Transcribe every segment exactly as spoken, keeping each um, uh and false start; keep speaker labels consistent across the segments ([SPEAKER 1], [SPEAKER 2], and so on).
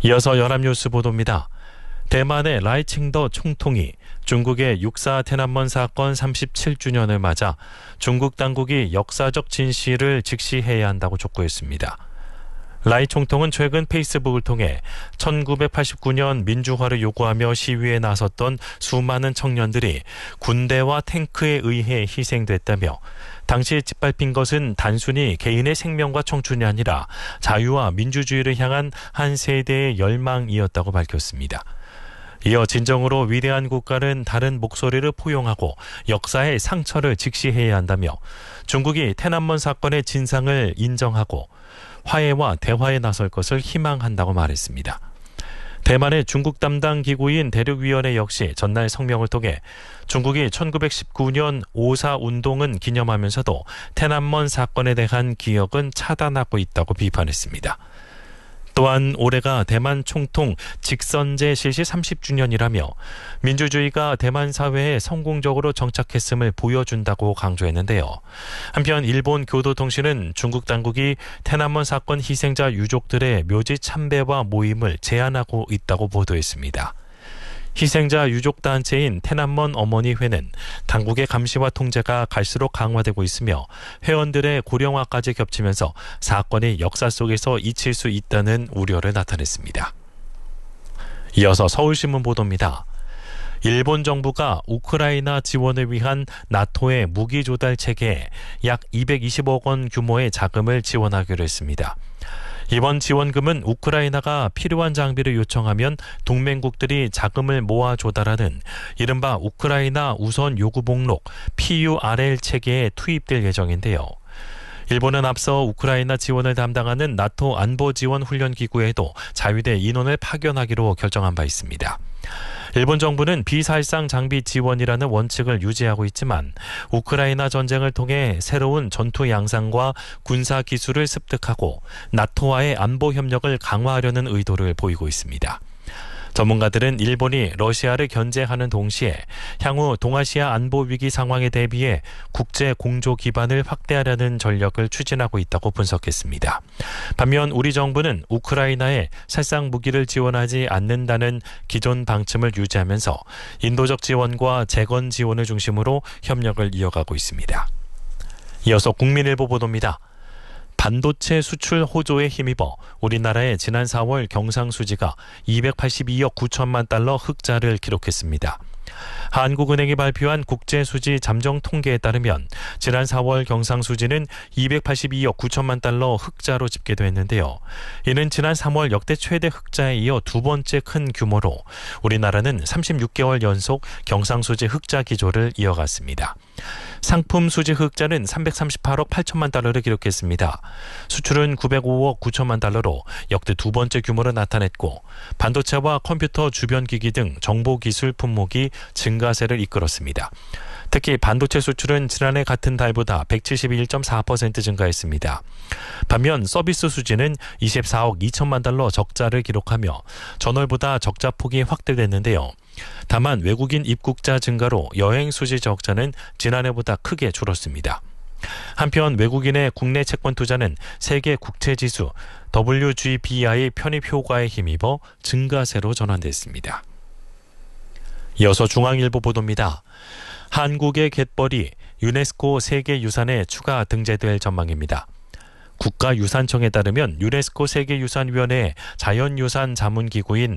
[SPEAKER 1] 이어서 연합뉴스 보도입니다. 대만의 라이칭더 총통이 중국의 육사天安門 사건 삼십칠 주년을 맞아 중국 당국이 역사적 진실을 직시해야 한다고 촉구했습니다. 라이 총통은 최근 페이스북을 통해 천구백팔십구 년 민주화를 요구하며 시위에 나섰던 수많은 청년들이 군대와 탱크에 의해 희생됐다며 당시 짓밟힌 것은 단순히 개인의 생명과 청춘이 아니라 자유와 민주주의를 향한 한 세대의 열망이었다고 밝혔습니다. 이어 진정으로 위대한 국가는 다른 목소리를 포용하고 역사의 상처를 직시해야 한다며 중국이天安門 사건의 진상을 인정하고 화해와 대화에 나설 것을 희망한다고 말했습니다. 대만의 중국 담당 기구인 대륙위원회 역시 전날 성명을 통해 중국이 천구백십구 년 오사 운동은 기념하면서도天安門 사건에 대한 기억은 차단하고 있다고 비판했습니다. 또한 올해가 대만 총통 직선제 실시 삼십 주년이라며 민주주의가 대만 사회에 성공적으로 정착했음을 보여준다고 강조했는데요. 한편 일본 교도통신은 중국 당국이天安門 사건 희생자 유족들의 묘지 참배와 모임을 제한하고 있다고 보도했습니다. 희생자 유족단체인天安門 어머니회는 당국의 감시와 통제가 갈수록 강화되고 있으며 회원들의 고령화까지 겹치면서 사건이 역사 속에서 잊힐 수 있다는 우려를 나타냈습니다. 이어서 서울신문 보도입니다. 일본 정부가 우크라이나 지원을 위한 나토의 무기 조달 체계에 약 이백이십억 원 규모의 자금을 지원하기로 했습니다. 이번 지원금은 우크라이나가 필요한 장비를 요청하면 동맹국들이 자금을 모아 조달하는 이른바 우크라이나 우선 요구 목록 피유알엘 체계에 투입될 예정인데요. 일본은 앞서 우크라이나 지원을 담당하는 나토 안보지원훈련기구에도 자위대 인원을 파견하기로 결정한 바 있습니다. 일본 정부는 비살상 장비 지원이라는 원칙을 유지하고 있지만 우크라이나 전쟁을 통해 새로운 전투 양상과 군사 기술을 습득하고 나토와의 안보 협력을 강화하려는 의도를 보이고 있습니다. 전문가들은 일본이 러시아를 견제하는 동시에 향후 동아시아 안보 위기 상황에 대비해 국제 공조 기반을 확대하려는 전략을 추진하고 있다고 분석했습니다. 반면 우리 정부는 우크라이나에 살상 무기를 지원하지 않는다는 기존 방침을 유지하면서 인도적 지원과 재건 지원을 중심으로 협력을 이어가고 있습니다. 이어서 국민일보 보도입니다. 반도체 수출 호조에 힘입어 우리나라의 지난 사월 경상수지가 이백팔십이억 구천만 달러 흑자를 기록했습니다. 한국은행이 발표한 국제수지 잠정 통계에 따르면 지난 사월 경상수지는 이백팔십이억 구천만 달러 흑자로 집계됐는데요. 이는 지난 삼월 역대 최대 흑자에 이어 두 번째 큰 규모로 우리나라는 삼십육 개월 연속 경상수지 흑자 기조를 이어갔습니다. 상품 수지 흑자는 삼백삼십팔억 팔천만 달러를 기록했습니다. 수출은 구백오억 구천만 달러로 역대 두 번째 규모를 나타냈고 반도체와 컴퓨터 주변 기기 등 정보기술 품목이 증가세를 이끌었습니다. 특히 반도체 수출은 지난해 같은 달보다 백칠십일 점 사 퍼센트 증가했습니다. 반면 서비스 수지는 이십사억 이천만 달러 적자를 기록하며 전월보다 적자 폭이 확대됐는데요. 다만 외국인 입국자 증가로 여행 수지 적자는 지난해보다 크게 줄었습니다. 한편 외국인의 국내 채권 투자는 세계 국채지수 더블유지비아이 편입 효과에 힘입어 증가세로 전환됐습니다. 이어서 중앙일보 보도입니다. 한국의 갯벌이 유네스코 세계유산에 추가 등재될 전망입니다. 국가유산청에 따르면 유네스코 세계유산위원회 자연유산 자문기구인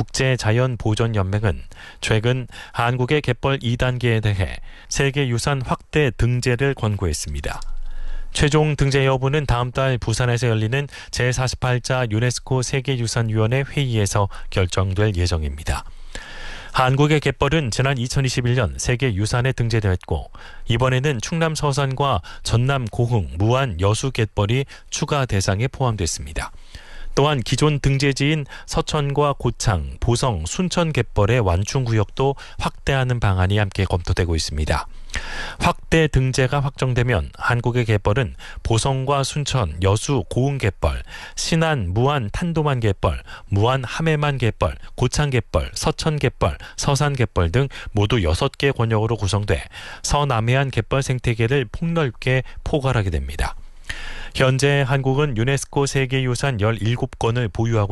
[SPEAKER 1] 국제자연보전연맹은 최근 한국의 갯벌 이 단계에 대해 세계유산 확대 등재를 권고했습니다. 최종 등재 여부는 다음 달 부산에서 열리는 제사십팔 차 유네스코 세계유산위원회 회의에서 결정될 예정입니다. 한국의 갯벌은 지난 이천이십일 년 세계유산에 등재되었고 이번에는 충남 서산과 전남 고흥, 무안 여수 갯벌이 추가 대상에 포함됐습니다. 또한 기존 등재지인 서천과 고창, 보성, 순천 갯벌의 완충구역도 확대하는 방안이 함께 검토되고 있습니다. 확대 등재가 확정되면 한국의 갯벌은 보성과 순천, 여수, 고흥 갯벌, 신안, 무안, 탄도만 갯벌, 무안, 함해만 갯벌, 고창 갯벌, 서천 갯벌, 서산 갯벌 등 모두 여섯 개 권역으로 구성돼 서남해안 갯벌 생태계를 폭넓게 포괄하게 됩니다. 현재 한국은 유네스코 세계유산 열일곱 건을 보유하고